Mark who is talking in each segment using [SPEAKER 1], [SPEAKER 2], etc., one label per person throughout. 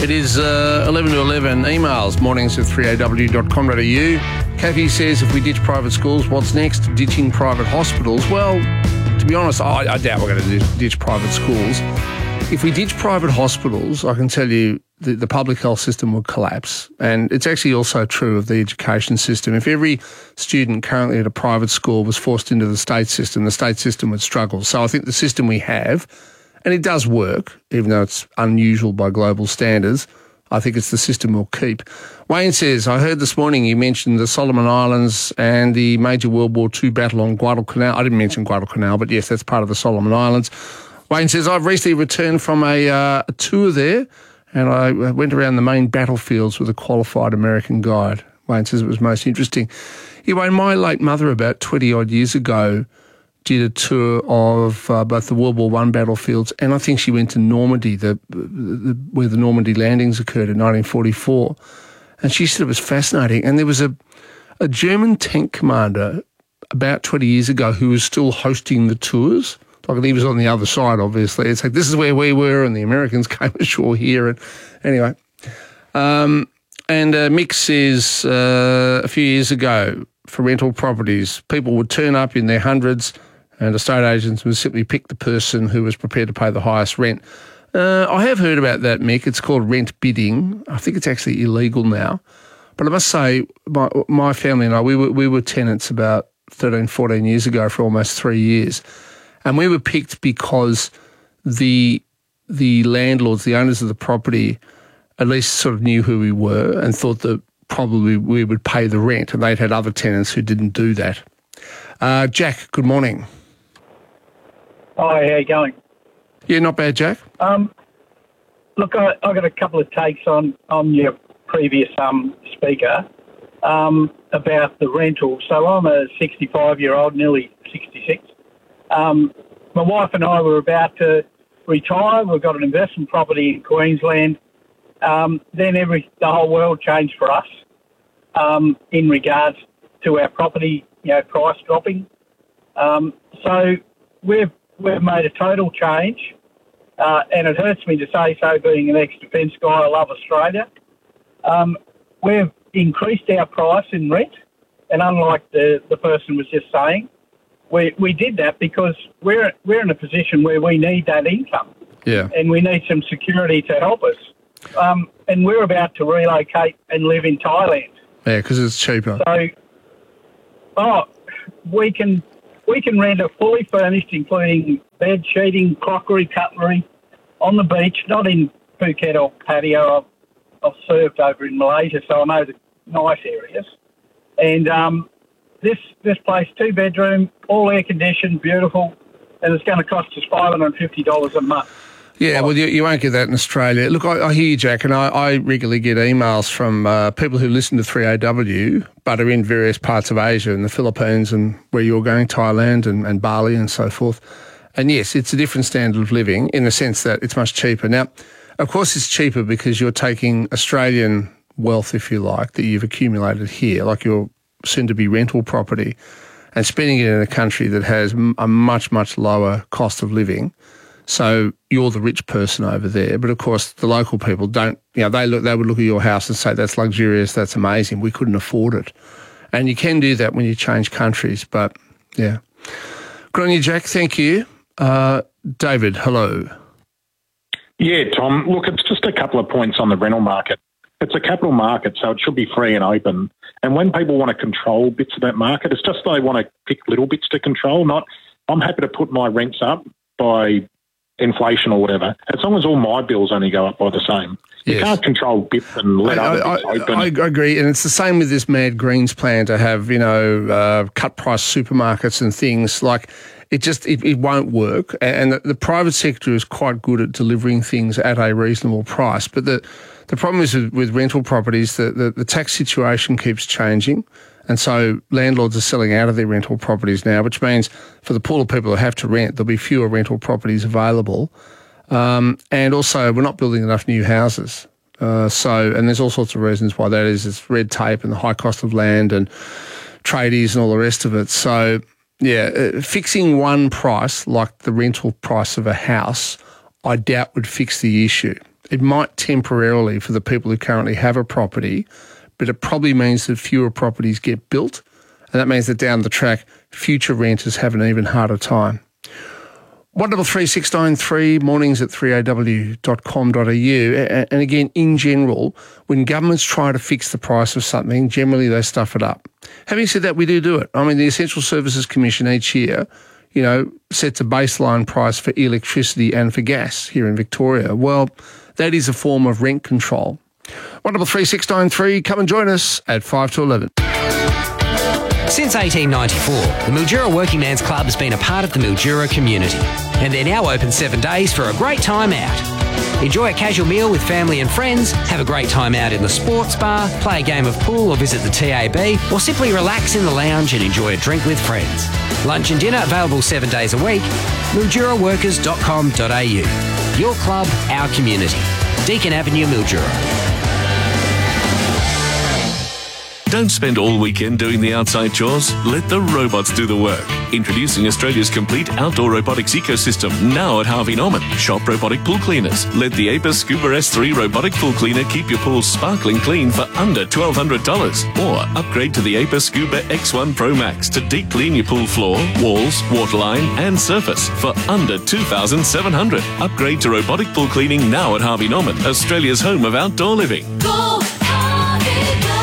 [SPEAKER 1] It is 11 to 11. Emails, mornings at 3aw.com.au. Kathy says, if we ditch private schools, what's next? Ditching private hospitals? Well, to be honest, I doubt we're going to ditch private schools. If we ditch private hospitals, I can tell you the public health system will collapse. And it's actually also true of the education system. If every student currently at a private school was forced into the state system would struggle. So I think the system we have, and it does work, even though it's unusual by global standards, I think it's the system we'll keep. Wayne says, I heard this morning you mentioned the Solomon Islands and the major World War II battle on Guadalcanal. I didn't mention Guadalcanal, but yes, that's part of the Solomon Islands. Wayne says, I've recently returned from a tour there, and I went around the main battlefields with a qualified American guide. Wayne says it was most interesting. Yeah, Wayne, my late mother about 20-odd years ago did a tour of both the World War I battlefields, and I think she went to Normandy, where the Normandy landings occurred in 1944. And she said it was fascinating. And there was a German tank commander about 20 years ago who was still hosting the tours. Like, he was on the other side, obviously. It's like, this is where we were, and the Americans came ashore here. And anyway. And Mick says, a few years ago, for rental properties, people would turn up in their hundreds, and estate agents would simply pick the person who was prepared to pay the highest rent. I have heard about that, Mick. It's called rent bidding. I think it's actually illegal now. But I must say, my family and I, we were tenants about 13, 14 years ago for almost 3 years. And we were picked because the landlords, the owners of the property, at least sort of knew who we were and thought that probably we would pay the rent, and they'd had other tenants who didn't do that. Jack, good morning.
[SPEAKER 2] Hi, how you going?
[SPEAKER 1] Yeah, not bad, Jack.
[SPEAKER 2] Look, I got a couple of takes on your previous speaker about the rental. So I'm a 65-year-old, nearly 66. My wife and I were about to retire. We've got an investment property in Queensland. Then the whole world changed for us in regards to our property, price dropping. So we've made a total change, and it hurts me to say so, being an ex-defence guy. I love Australia. We've increased our price in rent, and unlike the person was just saying, we did that because we're in a position where we need that income.
[SPEAKER 1] Yeah.
[SPEAKER 2] And we need some security to help us. And we're about to relocate and live in Thailand.
[SPEAKER 1] Yeah, because it's cheaper.
[SPEAKER 2] So, we can rent a fully furnished, including bed, sheeting, crockery, cutlery, on the beach, not in Phuket or patio. I've served over in Malaysia, so I know the nice areas. And this place, 2-bedroom, all air conditioned, beautiful, and it's going to cost us $550 a month.
[SPEAKER 1] Yeah, well, you won't get that in Australia. Look, I hear you, Jack, and I regularly get emails from people who listen to 3AW but are in various parts of Asia and the Philippines and where you're going, Thailand and Bali and so forth. And yes, it's a different standard of living in the sense that it's much cheaper. Now, of course, it's cheaper because you're taking Australian wealth, if you like, that you've accumulated here, like your soon-to-be rental property, and spending it in a country that has a much, much lower cost of living. So you're the rich person over there. But, of course, the local people don't, they would look at your house and say, that's luxurious, that's amazing, we couldn't afford it. And you can do that when you change countries, but, yeah. Good on you, Jack, thank you. David, hello.
[SPEAKER 3] Yeah, Tom, look, it's just a couple of points on the rental market. It's a capital market, so it should be free and open. And when people want to control bits of that market, it's just they want to pick little bits to control, I'm happy to put my rents up by inflation or whatever, as long as all my bills only go up by the same. You can't control bits and let other bits open.
[SPEAKER 1] I agree, and it's the same with this Mad Greens plan to have, cut price supermarkets and things. Like, it won't work, and the private sector is quite good at delivering things at a reasonable price. But the problem is with rental properties that the tax situation keeps changing. And so landlords are selling out of their rental properties now, which means for the pool of people who have to rent, there'll be fewer rental properties available. And also, we're not building enough new houses. And there's all sorts of reasons why that is. It's red tape and the high cost of land and tradies and all the rest of it. So, fixing one price, like the rental price of a house, I doubt would fix the issue. It might temporarily for the people who currently have a property, but it probably means that fewer properties get built, and that means that down the track, future renters have an even harder time. 133693, mornings at 3aw.com.au. And again, in general, when governments try to fix the price of something, generally they stuff it up. Having said that, we do it. I mean, the Essential Services Commission each year, sets a baseline price for electricity and for gas here in Victoria. Well, that is a form of rent control. 133693, come and join us at 5 to 11.
[SPEAKER 4] Since 1894, the Mildura Working Man's Club has been a part of the Mildura community, and they're now open 7 days for a great time out. Enjoy a casual meal with family and friends, have a great time out in the sports bar, play a game of pool or visit the TAB, or simply relax in the lounge and enjoy a drink with friends. Lunch and dinner available 7 days a week. MilduraWorkers.com.au. Your club, our community. Deakin Avenue, Mildura.
[SPEAKER 5] Don't spend all weekend doing the outside chores. Let the robots do the work. Introducing Australia's complete outdoor robotics ecosystem, now at Harvey Norman. Shop robotic pool cleaners. Let the Apis Scuba S3 robotic pool cleaner keep your pool sparkling clean for under $1,200. Or upgrade to the Apis Scuba X1 Pro Max to deep clean your pool floor, walls, waterline and surface for under $2,700. Upgrade to robotic pool cleaning now at Harvey Norman, Australia's home of outdoor living.
[SPEAKER 6] Go, Harvey, go.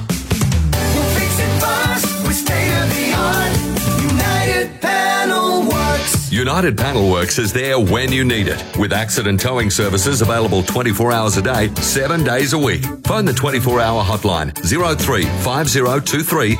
[SPEAKER 6] We'll fix it fast with state-of-the-art United Panel Works.
[SPEAKER 7] United Panel Works is there when you need it, with accident towing services available 24 hours a day, 7 days a week. Phone the 24-hour hotline 03 5023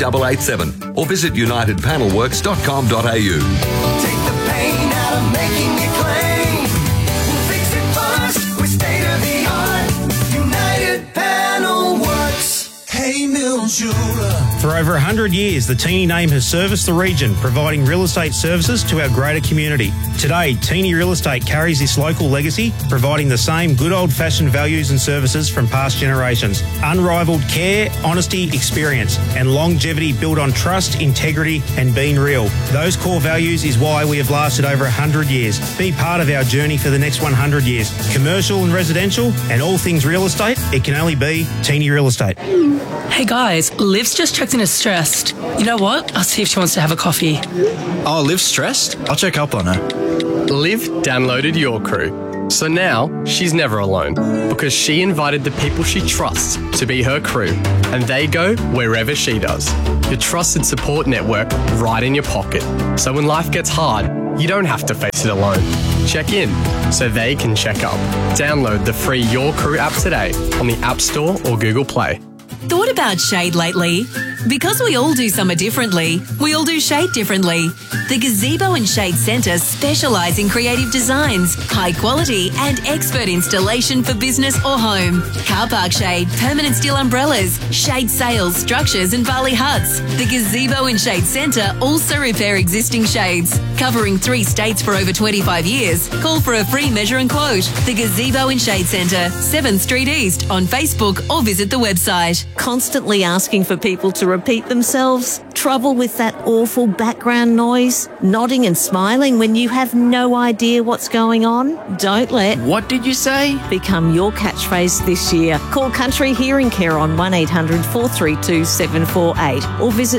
[SPEAKER 7] 2887 or visit unitedpanelworks.com.au.
[SPEAKER 6] Take the pain out of making you claim. We'll fix it fast with state-of-the-art United Panel Works. Hey, Mildura.
[SPEAKER 8] For over 100 years, the Teeny name has serviced the region, providing real estate services to our greater community. Today, Teeny Real Estate carries this local legacy, providing the same good old-fashioned values and services from past generations. Unrivaled care, honesty, experience, and longevity built on trust, integrity, and being real. Those core values is why we have lasted over 100 years. Be part of our journey for the next 100 years. Commercial and residential, and all things real estate, it can only be Teeny Real Estate.
[SPEAKER 9] Hey guys, Liv's just checked in as stressed. You know what? I'll see if she wants to have a coffee.
[SPEAKER 10] Oh, Liv's stressed? I'll check up on her.
[SPEAKER 11] Liv downloaded Your Crew. So now she's never alone because she invited the people she trusts to be her crew, and they go wherever she does. Your trusted support network right in your pocket. So when life gets hard, you don't have to face it alone. Check in so they can check up. Download the free Your Crew app today on the App Store or Google Play.
[SPEAKER 12] Thought about shade lately? Because we all do summer differently, we all do shade differently. The Gazebo and Shade Centre specialise in creative designs, high quality and expert installation for business or home. Car park shade, permanent steel umbrellas, shade sails, structures and Bali huts. The Gazebo and Shade Centre also repair existing shades. Covering 3 states for over 25 years, call for a free measure and quote. The Gazebo and Shade Centre, 7th Street East on Facebook or visit the website.
[SPEAKER 13] Constantly asking for people to repeat themselves? Trouble with that awful background noise? Nodding and smiling when you have no idea what's going on? Don't let
[SPEAKER 10] What did you say?
[SPEAKER 13] become your catchphrase this year. Call Country Hearing Care on 1800 432 748 or visit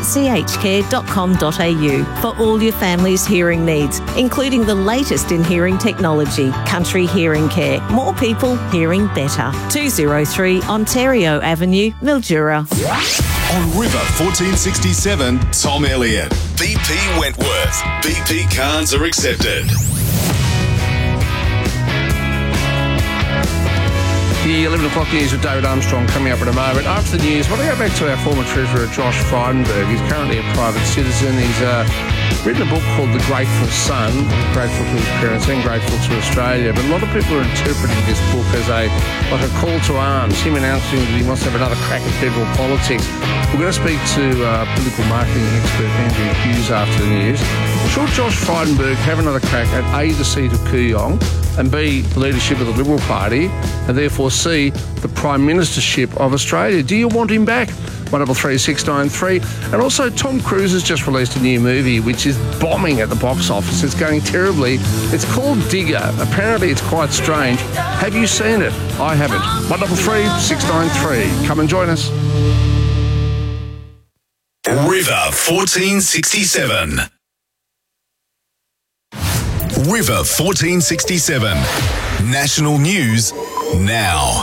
[SPEAKER 13] chcare.com.au for all your family's hearing needs, including the latest in hearing technology. Country Hearing Care. More people hearing better. 203 Ontario Avenue, Mildura.
[SPEAKER 14] On River 1467, Tom Elliott. BP Wentworth. BP cards are accepted.
[SPEAKER 1] The 11 o'clock news with David Armstrong coming up in a moment. After the news, I want to go back to our former treasurer, Josh Frydenberg. He's currently a private citizen. He's written a book called The Grateful Son, grateful to his parents and grateful to Australia. But a lot of people are interpreting this book as a call to arms, him announcing that he wants to have another crack at federal politics. We're going to speak to political marketing expert Andrew Hughes after the news. Should Josh Frydenberg have another crack at A, the seat of Kooyong, and B, the leadership of the Liberal Party, and therefore C, the Prime Ministership of Australia? Do you want him back? 133 693. And also, Tom Cruise has just released a new movie which is bombing at the box office. It's going terribly. It's called Digger. Apparently, it's quite strange. Have you seen it? I haven't. 133 693. Come and join us.
[SPEAKER 14] River 1467. River 1467. National news now.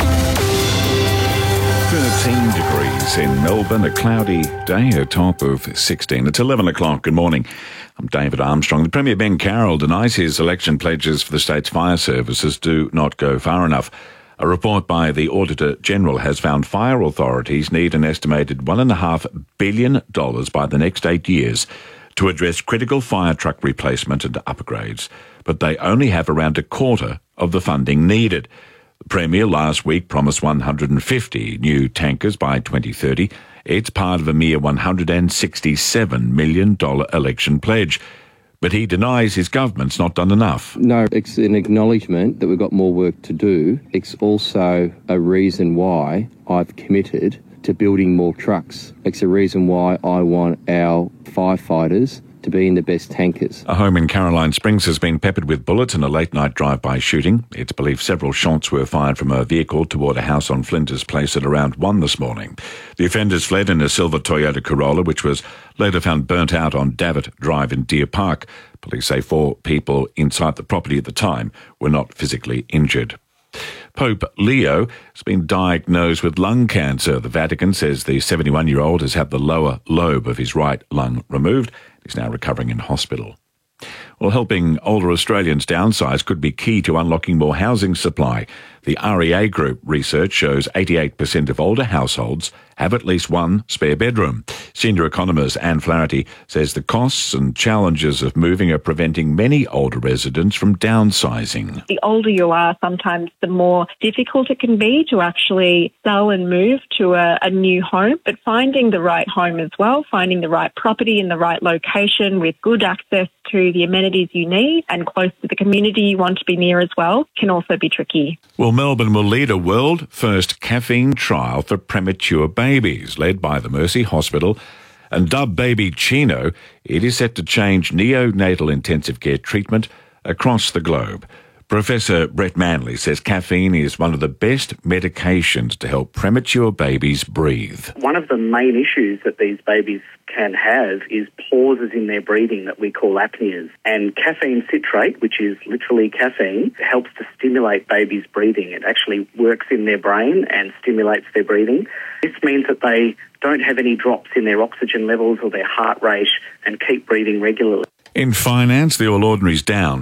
[SPEAKER 15] 13 degrees in Melbourne, a cloudy day, a top of 16. It's 11 o'clock. Good morning. I'm David Armstrong. The Premier Ben Carroll denies his election pledges for the state's fire services do not go far enough. A report by the Auditor General has found fire authorities need an estimated $1.5 billion by the next 8 years to address critical fire truck replacement and upgrades, but they only have around a quarter of the funding needed. The Premier last week promised 150 new tankers by 2030. It's part of a mere $167 million election pledge. But he denies his government's not done enough.
[SPEAKER 16] No, it's an acknowledgement that we've got more work to do. It's also a reason why I've committed to building more trucks. It's a reason why I want our firefighters to be in the best tankers.
[SPEAKER 15] A home in Caroline Springs has been peppered with bullets in a late-night drive-by shooting. It's believed several shots were fired from a vehicle toward a house on Flinders Place at around 1 this morning. The offenders fled in a silver Toyota Corolla, which was later found burnt out on Davitt Drive in Deer Park. Police say 4 people inside the property at the time were not physically injured. Pope Leo has been diagnosed with lung cancer. The Vatican says the 71-year-old has had the lower lobe of his right lung removed. He's now recovering in hospital. Well, helping older Australians downsize could be key to unlocking more housing supply. The REA Group research shows 88% of older households have at least one spare bedroom. Senior economist Anne Flaherty says the costs and challenges of moving are preventing many older residents from downsizing.
[SPEAKER 17] The older you are, sometimes the more difficult it can be to actually sell and move to a new home. But finding the right home as well, finding the right property in the right location with good access to the amenities you need and close to the community you want to be near as well, can also be tricky.
[SPEAKER 15] Well, Melbourne will lead a world-first caffeine trial for premature babies, led by the Mercy Hospital. And dubbed Baby Chino, it is set to change neonatal intensive care treatment across the globe. Professor Brett Manley says caffeine is one of the best medications to help premature babies breathe.
[SPEAKER 18] One of the main issues that these babies can have is pauses in their breathing that we call apneas. And caffeine citrate, which is literally caffeine, helps to stimulate babies' breathing. It actually works in their brain and stimulates their breathing. This means that they don't have any drops in their oxygen levels or their heart rate and keep breathing regularly.
[SPEAKER 15] In finance, the All Ordinary's down